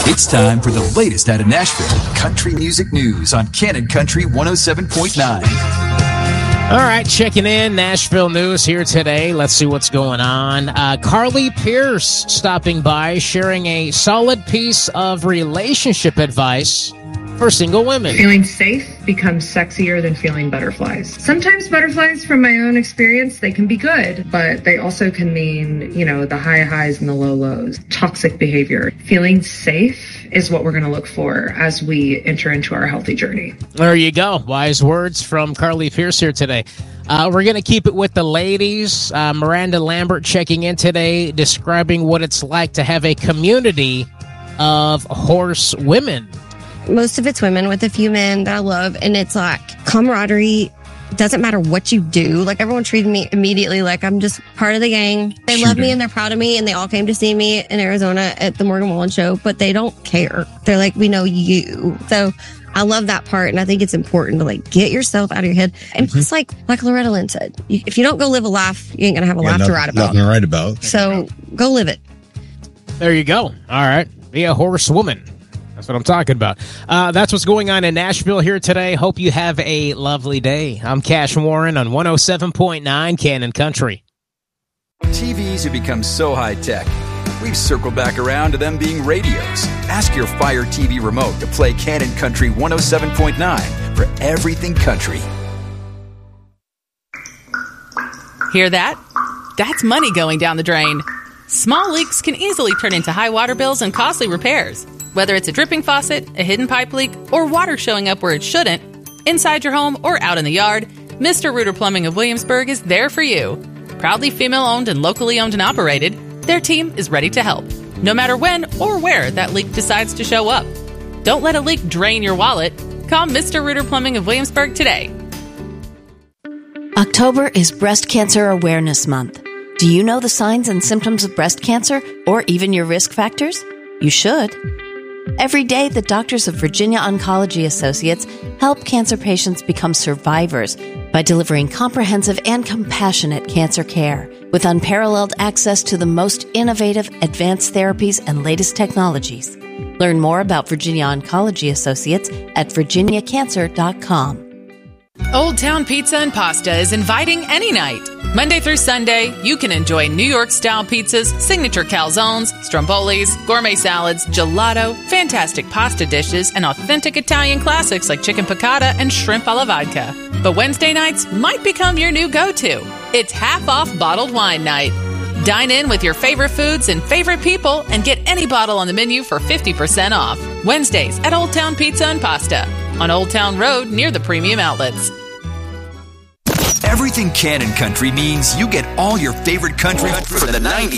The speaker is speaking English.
It's time for the latest out of Nashville country music news on Cannon Country 107.9. All right, checking in. Nashville news here today. Let's see what's going on. Carly Pearce stopping by, sharing a solid piece of relationship advice for single women. Feeling safe becomes sexier than feeling butterflies. Sometimes butterflies, from my own experience, they can be good, but they also can mean, the high highs and the low lows. Toxic behavior. Feeling safe is what we're going to look for as we enter into our healthy journey. There you go. Wise words from Carly Pearce here today. We're going to keep it with the ladies. Miranda Lambert checking in today, describing what it's like to have a community of horse women. Most of it's women with a few men that I love, and it's like camaraderie. Doesn't matter what you do. Like, everyone treated me immediately like I'm just part of the gang. They love me and they're proud of me, and they all came to see me in Arizona at the Morgan Wallen show, but they don't care. They're like, we know you. So I love that part, and I think it's important to get yourself out of your head. And it's like Loretta Lynn said, if you don't go live a life, you ain't gonna have a life to write about. Nothing to write about. So go live it. There you go. All right, be a horse woman. That's what I'm talking about. That's what's going on in Nashville here today. Hope you have a lovely day. I'm Cash Warren on 107.9 Cannon Country. TVs have become so high-tech, we've circled back around to them being radios. Ask your Fire TV remote to play Cannon Country 107.9 for everything country. Hear that? That's money going down the drain. Small leaks can easily turn into high water bills and costly repairs. Whether it's a dripping faucet, a hidden pipe leak, or water showing up where it shouldn't, inside your home or out in the yard, Mr. Reuter Plumbing of Williamsburg is there for you. Proudly female-owned and locally owned and operated, their team is ready to help, no matter when or where that leak decides to show up. Don't let a leak drain your wallet. Call Mr. Reuter Plumbing of Williamsburg today. October is Breast Cancer Awareness Month. Do you know the signs and symptoms of breast cancer, or even your risk factors? You should. Every day, the doctors of Virginia Oncology Associates help cancer patients become survivors by delivering comprehensive and compassionate cancer care with unparalleled access to the most innovative advanced therapies and latest technologies. Learn more about Virginia Oncology Associates at virginiacancer.com. Old Town Pizza and Pasta is inviting any night. Monday through Sunday, you can enjoy New York-style pizzas, signature calzones, strombolis, gourmet salads, gelato, fantastic pasta dishes, and authentic Italian classics like chicken piccata and shrimp alla vodka. But Wednesday nights might become your new go-to. It's half-off bottled wine night. Dine in with your favorite foods and favorite people and get any bottle on the menu for 50% off. Wednesdays at Old Town Pizza and Pasta on Old Town Road near the Premium Outlets. Everything Cannon Country means you get all your favorite country for the 90s.